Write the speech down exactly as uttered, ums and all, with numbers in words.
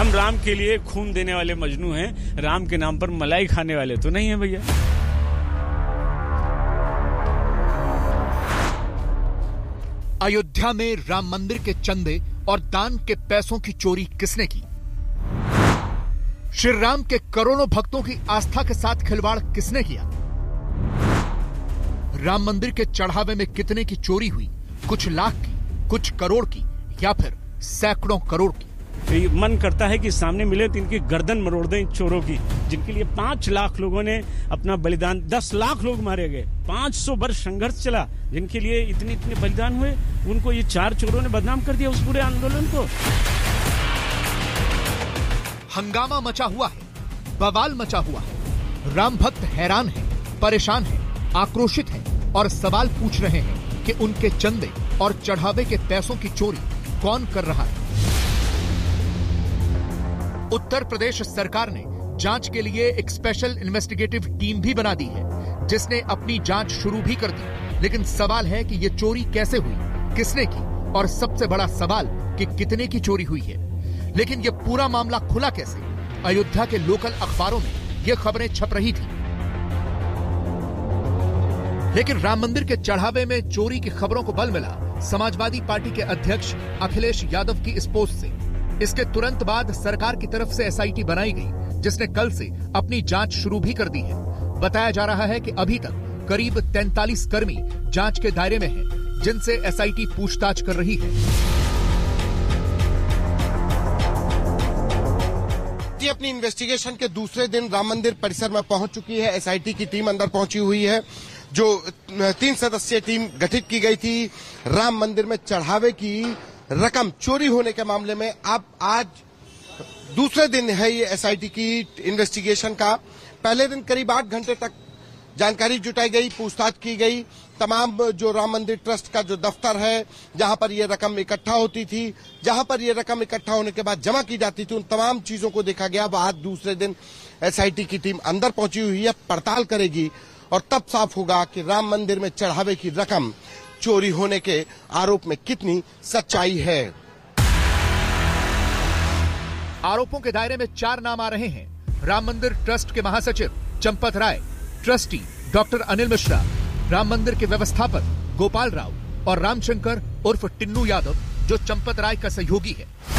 हम राम के लिए खून देने वाले मजनू हैं, राम के नाम पर मलाई खाने वाले तो नहीं है भैया। अयोध्या में राम मंदिर के चंदे और दान के पैसों की चोरी किसने की? श्री राम के करोड़ों भक्तों की आस्था के साथ खिलवाड़ किसने किया? राम मंदिर के चढ़ावे में कितने की चोरी हुई? कुछ लाख की, कुछ करोड़ की, या फिर सैकड़ों करोड़ की? मन करता है कि सामने मिले तो इनकी गर्दन मरोड़ दें चोरों की, जिनके लिए पांच लाख लोगों ने अपना बलिदान, दस लाख लोग मारे गए, पांच सौ वर्ष संघर्ष चला, जिनके लिए इतने इतने बलिदान हुए, उनको ये चार चोरों ने बदनाम कर दिया उस पूरे आंदोलन को। हंगामा मचा हुआ है, बवाल मचा हुआ है। राम भक्त हैरान हैं, परेशान हैं, आक्रोशित हैं और सवाल पूछ रहे हैं कि उनके चंदे और चढ़ावे के पैसों की चोरी कौन कर रहा है। उत्तर प्रदेश सरकार ने जांच के लिए एक स्पेशल इन्वेस्टिगेटिव टीम भी बना दी है, जिसने अपनी जांच शुरू भी कर दी। लेकिन सवाल है कि यह चोरी कैसे हुई, किसने की, और सबसे बड़ा सवाल कि कितने की चोरी हुई है। लेकिन यह पूरा मामला खुला कैसे? अयोध्या के लोकल अखबारों में यह खबरें छप रही थी, लेकिन राम मंदिर के चढ़ावे में चोरी की खबरों को बल मिला समाजवादी पार्टी के अध्यक्ष अखिलेश यादव की इस पोस्ट से। इसके तुरंत बाद सरकार की तरफ से एसआईटी बनाई गई, जिसने कल से अपनी जांच शुरू भी कर दी है। बताया जा रहा है कि अभी तक करीब तैंतालीस कर्मी जांच के दायरे में हैं, जिनसे एसआईटी पूछताछ कर रही है। अपनी इन्वेस्टिगेशन के दूसरे दिन राम मंदिर परिसर में पहुंच चुकी है। एसआईटी की टीम अंदर पहुंची हुई है, जो तीन सदस्यीय टीम गठित की गई थी राम मंदिर में चढ़ावे की रकम चोरी होने के मामले में। अब आज दूसरे दिन है ये एसआईटी की इन्वेस्टिगेशन का। पहले दिन करीब आठ घंटे तक जानकारी जुटाई गई, पूछताछ की गई। तमाम जो राम मंदिर ट्रस्ट का जो दफ्तर है, जहां पर ये रकम इकट्ठा होती थी, जहां पर ये रकम इकट्ठा होने के बाद जमा की जाती थी, उन तमाम चीजों को देखा गया। आज दूसरे दिन एसआईटी की टीम अंदर पहुंची हुई है, पड़ताल करेगी और तब साफ होगा कि राम मंदिर में चढ़ावे की रकम चोरी होने के आरोप में कितनी सच्चाई है। आरोपों के दायरे में चार नाम आ रहे हैं। राम मंदिर ट्रस्ट के महासचिव चंपत राय, ट्रस्टी डॉक्टर अनिल मिश्रा, राम मंदिर के व्यवस्थापक गोपाल राव और रामशंकर उर्फ टिन्नू यादव, जो चंपत राय का सहयोगी है।